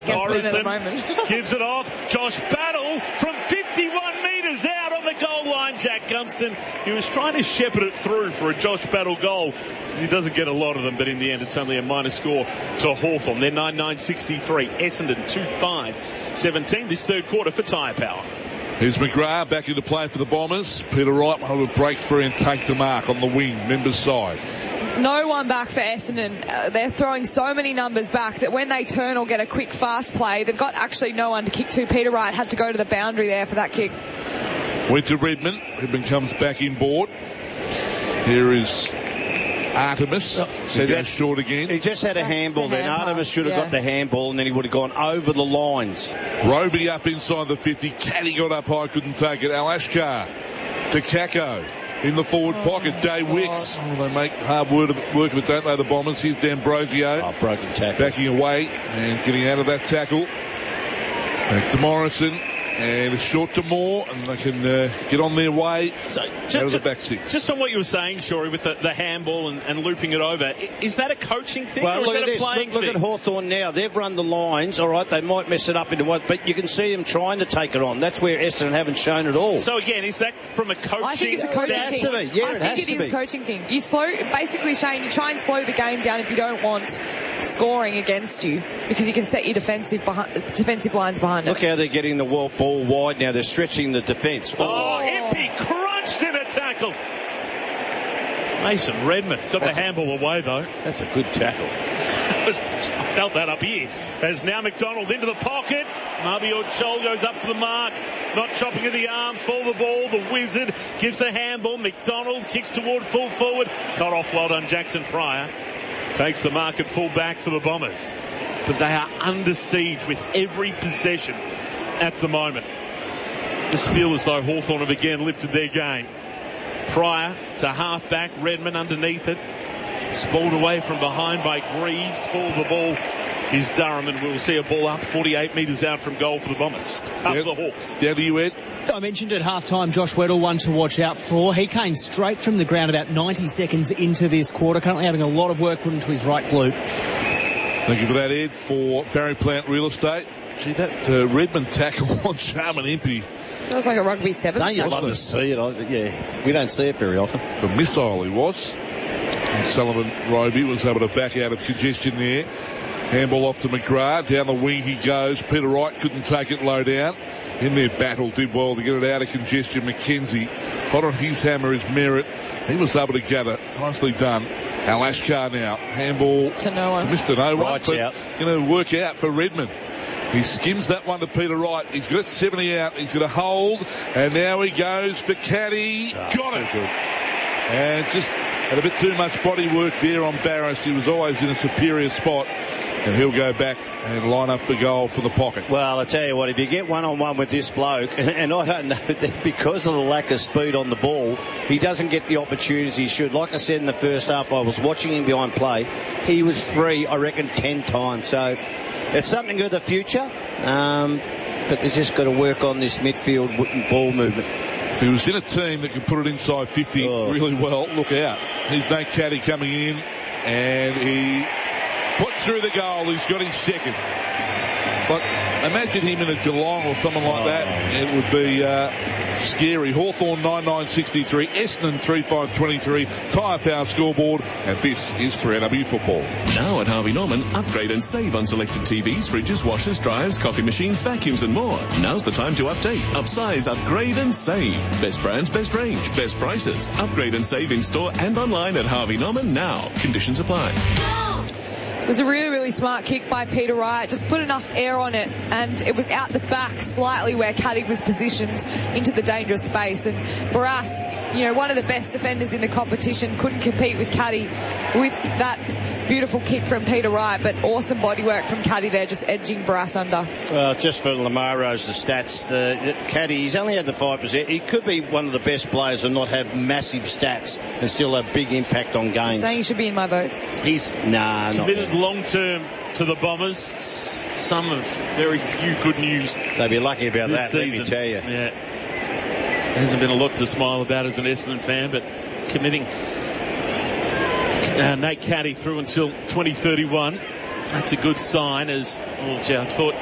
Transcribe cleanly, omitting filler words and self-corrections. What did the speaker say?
Morrison gives it off. Josh Battle from 51 metres out on the goal line. Jack Gunston, he was trying to shepherd it through for a Josh Battle goal. He doesn't get a lot of them, but in the end it's only a minor score to Hawthorn. They're 9-9-63. Essendon 2-5-17 this third quarter for Tyre Power. Here's McGrath back into play for the Bombers. Peter Wright will break free and take the mark on the wing, Members side. No one back for Essendon. They're throwing so many numbers back that when they turn or get a quick fast play, they've got actually no one to kick to. Peter Wright had to go to the boundary there for that kick. Went to Redmond. Redmond comes back inboard. Here is Artemis. So that's short again. He just had a handball then. Artemis should have got the handball and then he would have gone over the lines. Roby up inside the 50. Caddy got up high, couldn't take it. Alashkar to Kako. In the forward pocket, Day Wicks. They make hard work of it, don't they, the Bombers? Here's D'Ambrosio. Broken tackle. Backing away and getting out of that tackle. Back to Morrison. And it's short to Moore, and they can get on their way out of the back six. Just on what you were saying, Shorey, with the handball and looping it over, is that a coaching thing or is that a playing thing? Look at Hawthorn now. They've run the lines, all right, they might mess it up into one, but you can see them trying to take it on. That's where Essendon haven't shown it all. So again, is that from a coaching? I think it's a coaching thing. I think it is a coaching thing. You basically, Shane, you try and slow the game down if you don't want scoring against you, because you can set your defensive lines behind it. Look how they're getting the ball wide now. They're stretching the defence. Impey crunched in a tackle. Mason Redmond got the handball away, though. That's a good tackle. I felt that up here. As now McDonald into the pocket. Mabior Chol goes up to the mark. Not chopping at the arm for the ball. The Wizard gives the handball. McDonald kicks toward full forward. Cut off, well done, Jackson Pryor. Takes the mark at full back for the Bombers. But they are under siege with every possession at the moment. Just feel as though Hawthorn have again lifted their game. Pryor to half-back, Redmond underneath it. Spoiled away from behind by Greaves. For the ball is Durham, and we'll see a ball up 48 metres out from goal for the Bombers. Up the Hawks. Down to you, Ed. I mentioned at half-time Josh Weddle, one to watch out for. He came straight from the ground about 90 seconds into this quarter, currently having a lot of work put into his right glute. Thank you for that, Ed, for Barry Plant Real Estate. Gee, that Redmond tackle on Sharman Impey. That was like a rugby sevens. Don't you love to see it? We don't see it very often. The missile he was. And Sullivan Roby was able to back out of congestion there. Handball off to McGrath. Down the wing he goes. Peter Wright couldn't take it low down. In their battle did well to get it out of congestion. McKenzie hot on his hammer is Merritt. He was able to gather. Nicely done. Alashkar now. Handball to Mr. No One. Right's out. Going to work out for Redmond. He skims that one to Peter Wright. He's got 70 out. He's going to hold. And now he goes for Caddy. Got it. Good. And just had a bit too much body work there on Barris. He was always in a superior spot. And he'll go back and line up for goal for the pocket. Well, I tell you what, if you get one-on-one with this bloke, and I don't know, because of the lack of speed on the ball, he doesn't get the opportunities he should. Like I said in the first half, I was watching him behind play. He was free, I reckon, 10 times. So it's something for the future, but they've just got to work on this midfield ball movement. He was in a team that could put it inside 50 really well. Look out. Here's Nate Caddy coming in, and he puts through the goal. He's got his second. But imagine him in a Geelong or something like that. It would be scary. Hawthorn 9-9-63, Essendon 3-5-23, Tyre Power scoreboard, and this is 3AW Football. Now at Harvey Norman, upgrade and save on selected TVs, fridges, washers, dryers, coffee machines, vacuums and more. Now's the time to update, upsize, upgrade and save. Best brands, best range, best prices. Upgrade and save in store and online at Harvey Norman now. Conditions apply. It was a really, really smart kick by Peter Wright. Just put enough air on it, and it was out the back slightly where Caddy was positioned into the dangerous space. And Barras, one of the best defenders in the competition, couldn't compete with Caddy with that beautiful kick from Peter Wright. But awesome body work from Caddy there, just edging Barras under. Just for Lamar Rose, the stats, Caddy, he's only had the 5%. He could be one of the best players and not have massive stats and still have big impact on games. Saying he should be in my votes. Not committed long term to the Bombers. Some of very few good news. They'll be lucky about that season. Let me tell you. Yeah. There hasn't been a lot to smile about as an Essendon fan, but committing Nate Caddy through until 2031. That's a good sign as, I thought